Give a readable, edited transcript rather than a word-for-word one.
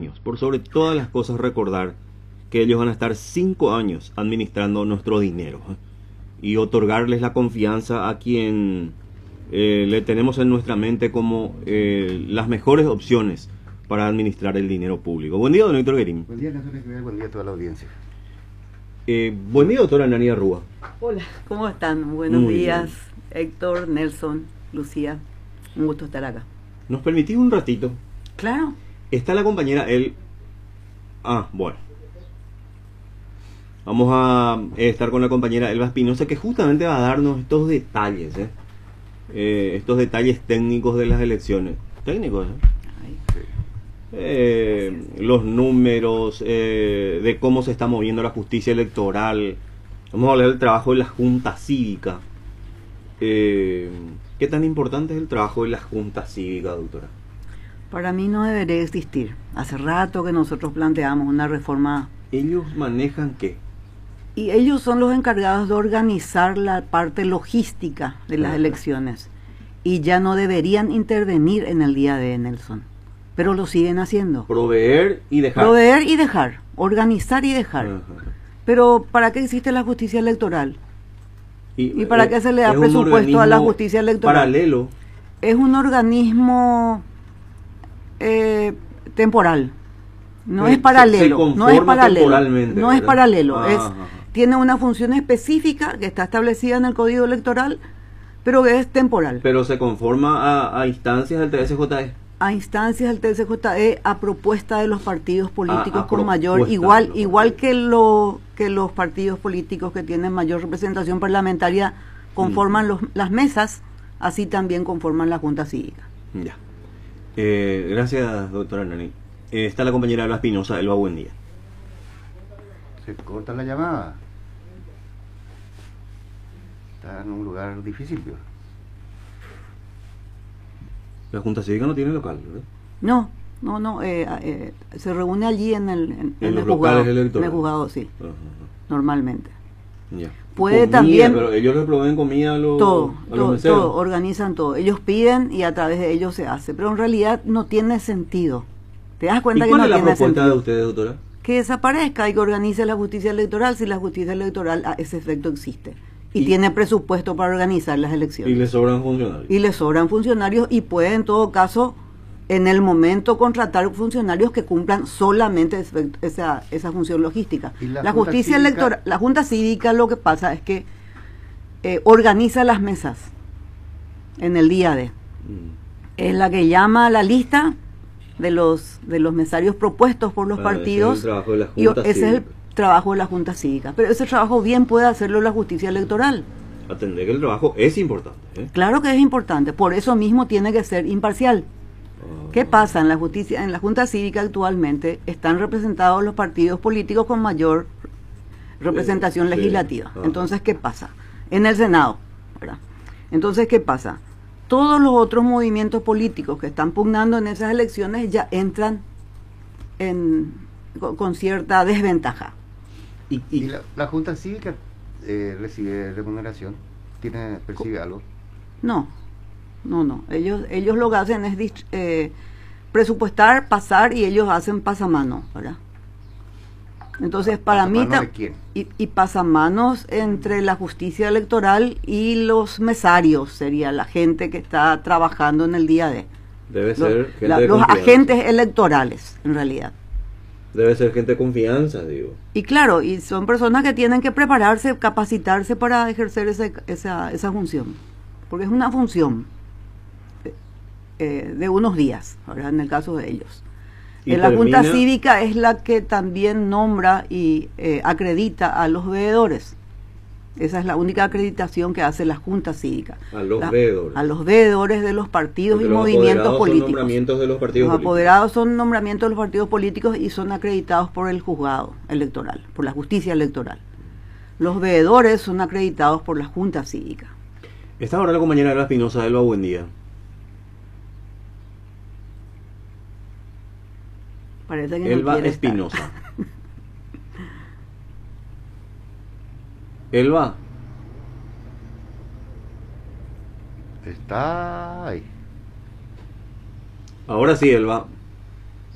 años. Por sobre todas las cosas, recordar que ellos van a estar 5 años administrando nuestro dinero, y otorgarles la confianza a quien le tenemos en nuestra mente como las mejores opciones para administrar el dinero público. Buen día, don Héctor Guerín. Buen día, buen día a toda la audiencia. Buen día, doctora Nania Rúa. Hola, ¿cómo están? Buenos Muy días, bien. Héctor, Nelson, Lucía. Un gusto estar acá. ¿Nos permitís un ratito? Claro. Está la compañera bueno. Vamos a estar con la compañera Elba Espinosa, que justamente va a darnos estos detalles, estos detalles técnicos de las elecciones. Técnicos, los números, de cómo se está moviendo la justicia electoral. Vamos a hablar del trabajo de la Junta Cívica. ¿Qué tan importante es el trabajo de la Junta Cívica, doctora? Para mí no debería existir. Hace rato que nosotros planteamos una reforma. ¿Ellos manejan qué? Y ellos son los encargados de organizar la parte logística de las elecciones. Y ya no deberían intervenir en el día de Nelson. Pero lo siguen haciendo. Proveer y dejar. Proveer y dejar. Organizar y dejar. Pero ¿para qué existe la justicia electoral? ¿Y para qué se le da presupuesto a la justicia electoral? Paralelo. Es un organismo temporal. No es paralelo. No es paralelo. Tiene una función específica que está establecida en el Código Electoral, pero que es temporal. Pero se conforma a instancias del TSJE. A instancias del TSJE, a propuesta de los partidos políticos con mayor, igual que los partidos políticos que tienen mayor representación parlamentaria conforman las mesas, así también conforman la Junta Cívica. Ya. Gracias, doctora Nani. Está la compañera Elba Espinosa. Elba, buen día. Se corta la llamada. Está en un lugar difícil, ¿verdad? La Junta Cívica no tiene local, ¿verdad? No. Se reúne allí en los locales electorales. En el juzgado, sí. Normalmente. Ya. Puede comida, también. Pero ellos les proveen comida a los meseros. Todo, organizan todo. Ellos piden y a través de ellos se hace. Pero en realidad no tiene sentido. ¿Te das cuenta que no tiene sentido? ¿Cuál es la propuesta de ustedes, doctora? Que desaparezca y que organice la justicia electoral, si la justicia electoral a ese efecto existe. Y tiene presupuesto para organizar las elecciones. Y le sobran funcionarios. Y le sobran funcionarios y puede en todo caso, en el momento, contratar funcionarios que cumplan solamente esa función logística. La justicia electoral, la Junta Cívica, lo que pasa es que organiza las mesas en el día de. Es la que llama a la lista de los mesarios propuestos por los partidos. Ese es el trabajo de la Junta Cívica. Pero ese trabajo bien puede hacerlo la justicia electoral. Atender que el trabajo es importante. Claro que es importante. Por eso mismo tiene que ser imparcial. ¿Qué pasa en la justicia? En la Junta Cívica actualmente están representados los partidos políticos con mayor representación legislativa. Entonces, ¿qué pasa? En el Senado, ¿verdad? Entonces, ¿qué pasa? Todos los otros movimientos políticos que están pugnando en esas elecciones ya entran con cierta desventaja. ¿Y la Junta Cívica recibe remuneración? ¿Percibe algo? No. Ellos lo que hacen es presupuestar, pasar, y ellos hacen pasamanos, ¿verdad? Entonces, para mí... ¿De quién? Y pasamanos entre la justicia electoral y los mesarios, sería la gente que está trabajando en el día de. Debe ser gente de los confianza. Agentes electorales, en realidad. Debe ser gente de confianza, digo. Y claro, y son personas que tienen que prepararse, capacitarse para ejercer esa función. Porque es una función de unos días, ¿verdad? En el caso de ellos. La Junta Cívica es la que también nombra y acredita a los veedores. Esa es la única acreditación que hace la Junta Cívica. A los veedores. A los veedores de los partidos y movimientos políticos. Los nombramientos de los partidos políticos. Los apoderados son nombramientos de los partidos políticos y son acreditados por el juzgado electoral, por la justicia electoral. Los veedores son acreditados por la Junta Cívica. Está ahora la compañera Elba Espinosa. Elba, buen día. Parece que Elba no Espinosa. Elba. Está ahí. Ahora sí, Elba.